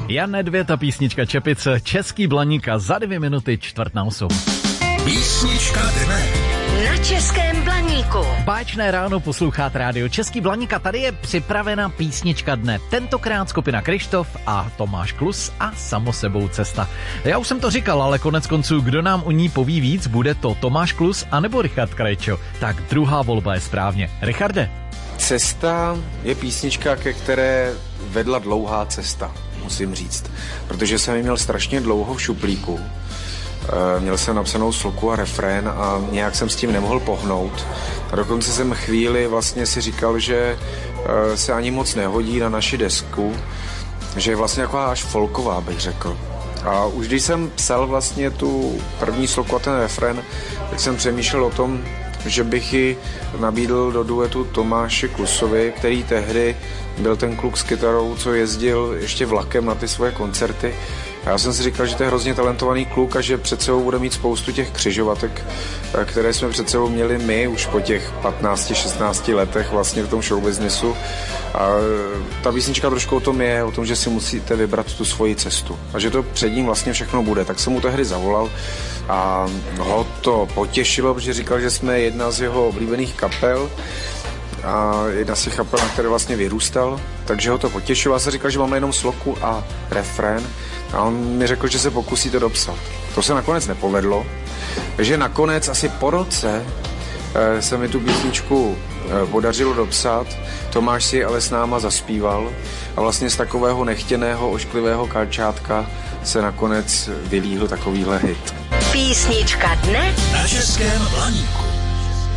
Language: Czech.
Jan Nedvěd a písnička Čepice, Český Blaníka za 2 minuty 7:45. Písnička dne. Na Českém Blaníku. Báječné ráno, posloucháte rádio Český Blaník a tady je připravena písnička dne. Tentokrát skupina Kryštof a Tomáš Klus a Samo sebou cesta. Já už jsem to říkal, ale konec konců, kdo nám o ní poví víc, bude to Tomáš Klus anebo Richard Krejčo. Tak druhá volba je správně. Richarde. Cesta je písnička, ke které vedla dlouhá cesta, musím říct. Protože jsem ji měl strašně dlouho v šuplíku. Měl jsem napsanou sloku a refrén a nějak jsem s tím nemohl pohnout. A dokonce jsem chvíli vlastně si říkal, že se ani moc nehodí na naši desku, že je vlastně taková až folková, bych řekl. A už když jsem psal vlastně tu první sloku a ten refrén, tak jsem přemýšlel o tom, že bych ji nabídl do duetu Tomáši Klusovi, který tehdy byl ten kluk s kytarou, co jezdil ještě vlakem na ty svoje koncerty. A já jsem si říkal, že to je hrozně talentovaný kluk a že před sebou bude mít spoustu těch křižovatek, které jsme před sebou měli my už po těch 15-16 letech vlastně v tom showbiznesu. A ta písnička trošku o tom je, o tom, že si musíte vybrat tu svoji cestu a že to před ním vlastně všechno bude. Tak jsem mu tehdy zavolal a ho to potěšilo, protože říkal, že jsme jedna z jeho oblíbených kapel a jedna z těch kapel, na které vlastně vyrůstal, takže ho to potěšilo. Já jsem říkal, že máme jenom sloku a refrén a on mi řekl, že se pokusí to dopsat. To se nakonec nepovedlo, takže nakonec asi po roce se mi tu písničku podařilo dopsat. Tomáš si ale s náma zaspíval a vlastně z takového nechtěného, ošklivého kalčátka se nakonec vylíhl takovýhle hit. Písnička dne na Českém Blaníku.